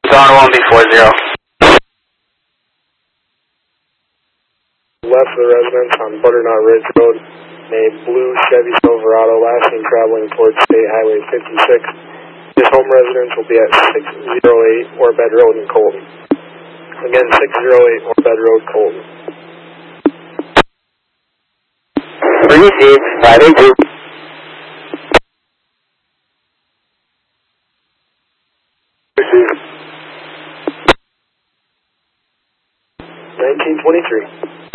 Zone 1B40. Left of the residence on Butternut Ridge Road, a blue Chevy Silverado, last seen traveling towards State Highway 56. This home residence will be at 608 Orbed Road in Colton. Again, 608 Orbed Road, Colton. Received, 582. Received. 1923.